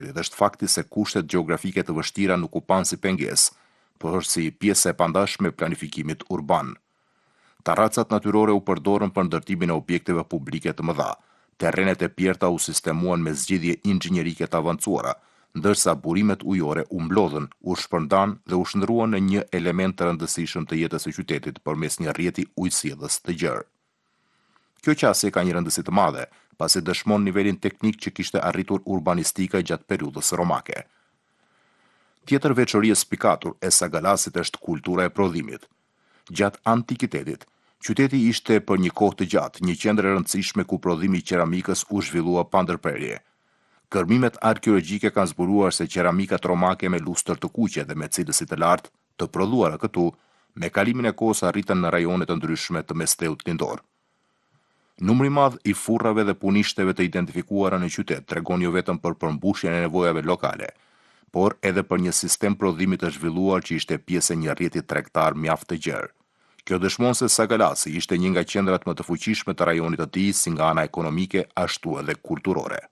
Dhe është fakti se kushtet gjeografike të vështira nuk u panë si pengesë, por si pjesë e pandashme e planifikimit urban. Terracat natyrore u përdorën për ndërtimin e objekteve publike të mëdha. Terrenet e pjerta u sistemuan me zgjidhje inxhinierike të avancuara, ndërsa burimet ujore u mblodhen, u shpërndan dhe u shndruan në një element të rëndësishëm të jetës së qytetit përmes një rrjeti ujësjellës të gjerë. Kjo qasje ka një rëndësi të madhe, pasi dëshmon nivelin teknik që kishte arritur urbanistika gjatë periudhës romake. Tjetër veçori e spikatur e Sagalasit është kultura e prodhimit. Gjatë antikitetit, qyteti ishte për një kohë të gjatë një qendër e rëndësishme ku prodhimi i qeramikës u zhvillua pa ndërprerje. Kërmimet arkeologjike kanë zbuluar se qeramikat romake me lustër të kuqe dhe me cilësi të lartë të prodhuara këtu, me kalimin e kohës arritën në rajone të ndryshme të Mesdheut lindor. Numri i madh i furrave dhe punishteve të identifikuara në qytet tregon jo vetëm për përmbushjen e nevojave lokale, por edhe për një sistem prodhimi të zhvilluar që ishte pjesë e një rrjeti tregtar mjaft të gjerë. Kjo dëshmon se Sagalasi ishte një nga qendrat më të fuqishme të rajonit të tij si nga ana ekonomike ashtu edhe kulturore.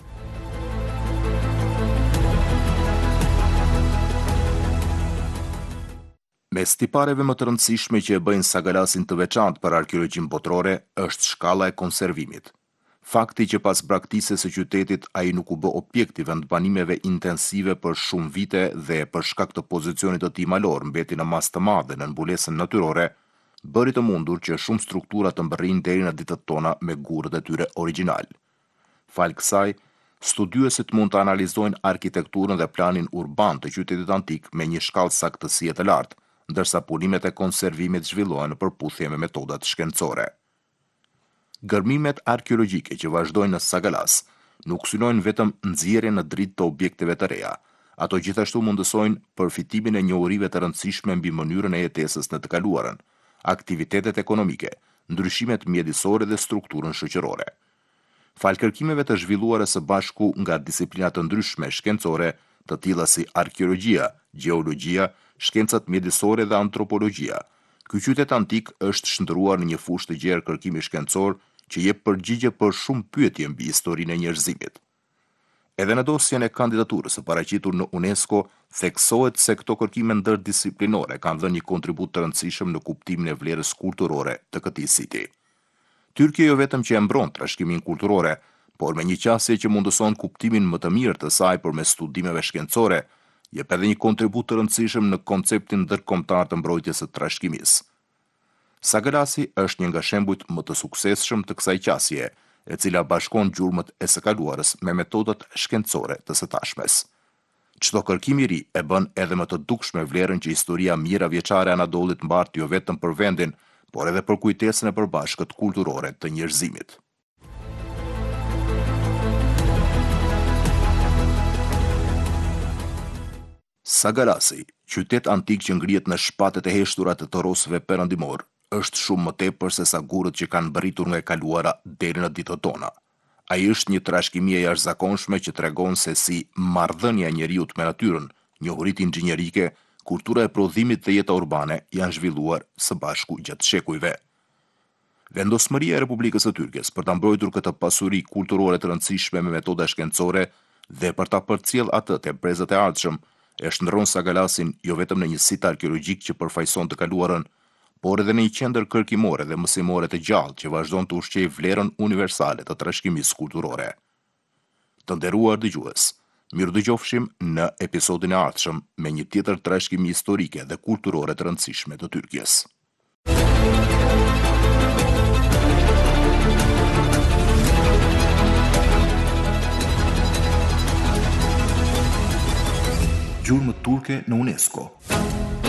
Mes tipareve më të rëndësishme që e bëjnë Sagalasin të veçantë për arkeologjin botërore është shkalla e konservimit. Fakti që pas braktisjes së qytetit ai nuk u bë objekt i vendbanimeve intensive për shumë vite dhe për shkak të pozicionit të tij malor mbeti në masë të madhe në mbulesën natyrore, bëri të mundur që shumë struktura të mbërrinë deri në ditët tona me gurët e tyre origjinal. Fal kësaj, studiuesit mund të analizojnë arkitekturën dhe planin urban të qytetit antik me një shkallë saktësie të lartë, ndërsa punimet e konservimit zhvillohen në përputhje me metodat shkencore. Gërmimet arkeologjike që vazhdojnë në Sagalas nuk synojnë vetëm nxjerrjen në dritë të objekteve të reja, ato gjithashtu mundësojnë përfitimin e njohurive të rëndësishme mbi mënyrën e jetesës në të kaluarën, aktivitetet ekonomike, ndryshimet mjedisore dhe strukturën shoqërore. Fal kërkimeve të zhvilluara së bashku nga disiplina të ndryshme shkencore, të tilla si arkeologjia, gjeologjia, shkencat mjedisore dhe antropologjia, ky qytet antik është shndruar në një fushë të gjerë kërkimi shkencor që jep përgjigje për shumë pyetje mbi historinë e njerëzimit. Edhe në dosjen e kandidaturës së paraqitur në UNESCO, theksohet se këto kërkime ndërdisiplinore kanë dhënë një kontribut të rëndësishëm në kuptimin e vlerës kulturore të këtij siti. Tyrkia jo vetëm që e mbron trashëgiminë kulturore, por me një qasje që mundëson kuptimin më të mirë të saj përmes studimeve shkencore, jep edhe një kontribut të rëndësishëm në konceptin ndërkombëtar të mbrojtjes së trashëgimisë. Sagalasi është një nga shembujt më të suksesshëm të kësaj qasje, e cila bashkon gjurmët e së kaluarës me metodat shkencore të së tashmes. Çdo kërkim i ri e bën edhe më të dukshme vlerën që historia mijëra vjeçare e Anadollit mbart jo vetëm për vendin, por edhe për kujtesën e përbashkët kulturore të njerëzimit. Sagalasi, qytet antik që ngrihet në shpatet e heshtura të torosëve perëndimor, është shumë më tepër se sa gurët që kanë bërritur nga e kaluara deri në ditët tona. Ai është një trashëgimi e jashtëzakonshme që tregon se si marrëdhënia e njeriut me natyrën, njohuritë inxhinierike, kultura e prodhimit dhe jeta urbane janë zhvilluar së bashku gjatë shekujve. Vendosmëria e Republikës së Tyrkës për ta mbrojtur këtë pasuri kulturore të rëndësishme me metoda shkencore dhe për ta përcjell atë te brezat e ardhshëm, e shndron Sagalasin jo vetëm në një sit arkeologjik që përfaqëson të kaluarën, por edhe në një qendër kërkimore dhe mësimore të gjallë që vazhdon të ushqejë vlerën universale të trashëgimisë kulturore. Të nderuar dëgjues, mirëdëgjofshim në episodin e ardhshëm me një tjetër trashëgimi historike dhe kulturore të rëndësishme të Tyrkisë. Gjurmët turke në UNESCO.